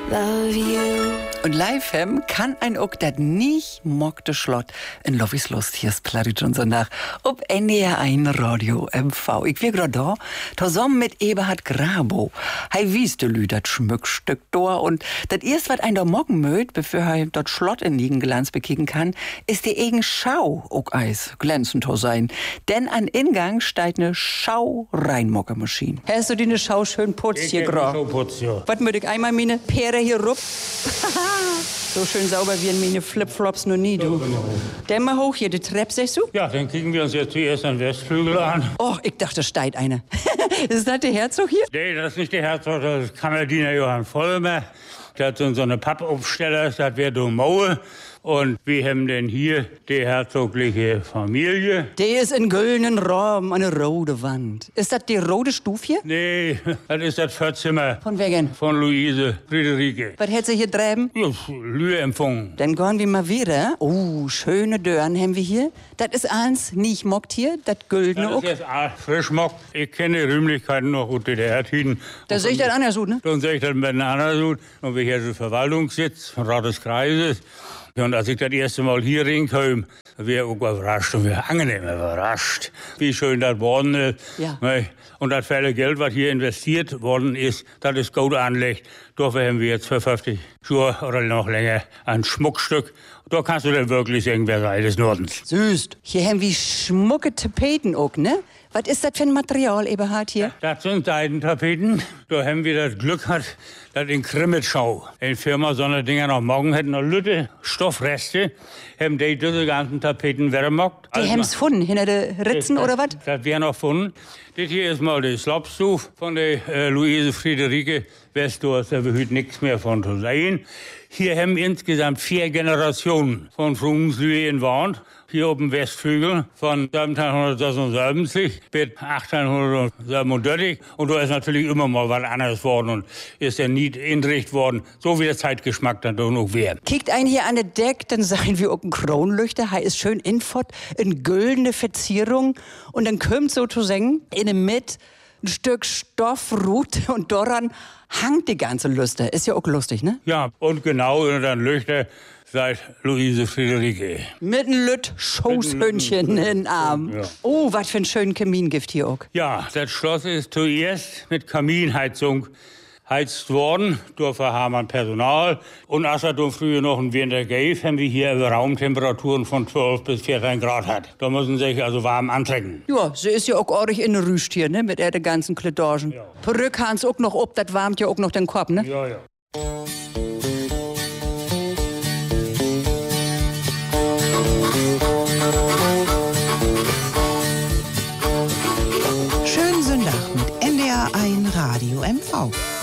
love you. Und live kann ein ook dat nicht mockte Schlott in Lovis Lust. Hier ist Platti Johnson nach ob NDR1 Radio MV. Ich wir grad da, zusammen mit Eberhard Grabo. Hei wies de Lü dat Schmückstück da und dat erst wat ein da mocken mögt, bevor hei dort Schlott in liegen Glanz bekicken kann, ist die egen Schau ook eis glänzend to sein. Denn an Ingang steigt ne Schau-Reinmockermaschine. Hast du die ne Schau schön putzt hier grad? Ja. Was möcht ich einmal meine Pere hier rup? So schön sauber wie in meine Flipflops noch nie, du. Dann mal hoch hier, die Treppe, sagst du? Ja, dann kriegen wir uns jetzt zuerst einen Westflügel an. Och, ich dachte, steigt einer. Ist das der Herzog hier? Nee, das ist nicht der Herzog, das ist Kammerdiener Johann Vollmer. Der hat so eine Pappaufsteller, das wäre du Maue. Und wir haben denn hier die herzogliche Familie. Der ist in güldenen Raum, eine rote Wand. Ist das die rote Stufe hier? Nee, das ist das Vorzimmer Von wegen? von Luise Friederike. Was hätt sie hier drüben? Ja, Lühe empfangen. Dann gehen wir mal wieder. Oh, schöne Dörren haben wir hier. Das ist eins, nicht mockt hier, das güldene Das ist auch. jetzt frischmockt. Ich kenne die Rühmlichkeiten noch gut DDR-Tiden. Da sehe ich das anders gut, ne? Dann sehe ich das mit einem anderen Hut. Und wir hier so Verwaltungssitz von Rat des Kreises. Und als ich das erste Mal hier rinkam, war ich auch überrascht und wir angenehm überrascht, wie schön das worden ist. Ja. Und das viele Geld, was hier investiert worden ist, das ist gut angelegt. Dafür haben wir jetzt für 50 Jahre oder noch länger ein Schmuckstück. Da kannst du dann wirklich sehen, wer sei des Nordens. Süß. Hier haben wir schmucke Tapeten auch, ne? Was ist das für ein Material, Eberhard, hier? Das sind Seidentapeten. Da haben wir das Glück gehabt, dass in Krimitschau in Firma so eine Dinger noch morgen hätten noch Lütte Stoffreste, haben die diese ganzen Tapeten weggemockt. Die haben's gefunden, hinter den Ritzen oder was? Das wäre noch gefunden. Das hier ist mal die Slopstuf von der Luise Friederike Westdorf. Da wird nichts mehr von zu sehen. Hier haben insgesamt 4 Generationen von Frungenslühe in Warnt. Hier oben Westflügel von 1776 bis 1837. Und da ist natürlich immer mal was anderes worden und ist dann nie inrichtet worden. So wie der Zeitgeschmack dann doch noch wäre. Kickt ein hier an der Deck, dann sagen wir auch ein Kronleuchter. Hier ist schön infort, in güldene Verzierung. Und dann kommt sozusagen in der Mitte ein Stück Stoffrut und daran hangt die ganze Lüste. Ist ja auch lustig, ne? Ja, und genau unter den Lüchter seit Luise Friederike. Mit einem Lütt Schoßhündchen in den Arm. Ja. Oh, was für ein schönen Kamingift hier auch. Ja, das Schloss ist zuerst mit Kaminheizung heizt worden. Dafür haben wir Personal. Und als er dann früher noch einen Winter gab, haben wir hier Raumtemperaturen von 12 bis 14 Grad hat. Da müssen sie sich also warm antrecken. Ja, sie ist ja auch ordentlich in der Rüst hier, ne? Mit der ganzen Klitorgen. Ja. Perücke haben's auch noch ob, das warmt ja auch noch den Kopf, ne? Ja, ja. Schönen Sonntag mit NDR1 Radio MV.